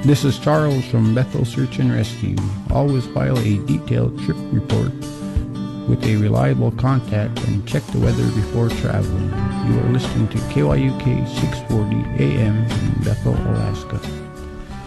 This is Charles from Bethel Search and Rescue. Always file a detailed trip report with a reliable contact and check the weather before traveling. You are listening to KYUK 640 AM in Bethel, Alaska.